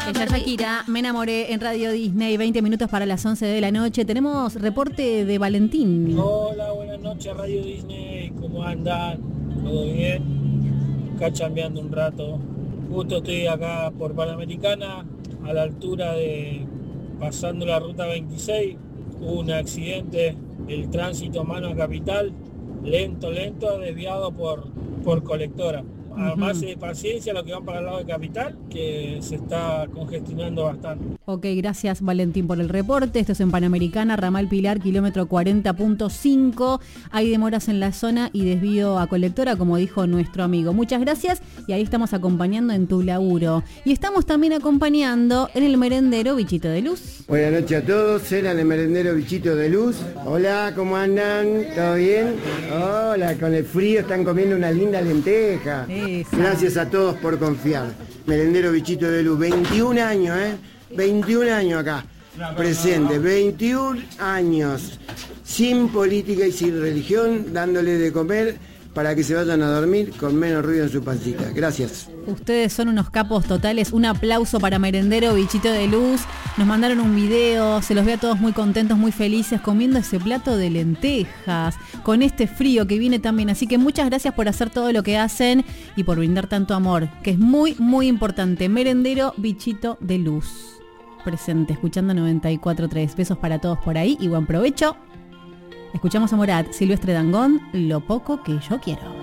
Ella Shakira, me enamoré en Radio Disney, 20 minutos para las 11 de la noche. Tenemos reporte de Valentín. Hola, buenas noches Radio Disney, ¿cómo andan? ¿Todo bien? Acá chambeando un rato. Justo estoy acá por Panamericana, a la altura de pasando la ruta 26. Hubo un accidente, el tránsito mano a Capital, lento, desviado por Colectora. Además de paciencia los que van para el lado de Capital, que se está congestionando bastante. Ok, gracias Valentín por el reporte. Esto es en Panamericana, Ramal Pilar, kilómetro 40.5. Hay demoras en la zona y desvío a Colectora, como dijo nuestro amigo. Muchas gracias y ahí estamos acompañando en tu laburo. Y estamos también acompañando en el merendero Bichito de Luz. Buenas noches a todos, en el merendero Bichito de Luz. Hola, ¿cómo andan? ¿Todo bien? Hola, con el frío están comiendo una linda lenteja. Gracias a todos por confiar. Merendero Bichito de Luz, 21 años, 21 años acá, presente, 21 años, sin política y sin religión, dándole de comer para que se vayan a dormir con menos ruido en su pancita. Gracias. Ustedes son unos capos totales. Un aplauso para Merendero Bichito de Luz. Nos mandaron un video, se los ve a todos muy contentos, muy felices, comiendo ese plato de lentejas, con este frío que viene también. Así que muchas gracias por hacer todo lo que hacen y por brindar tanto amor, que es muy, muy importante. Merendero Bichito de Luz. Presente, escuchando 94.3. Besos para todos por ahí y buen provecho. Escuchamos a Morat, Silvestre Dangond, Lo poco que yo quiero.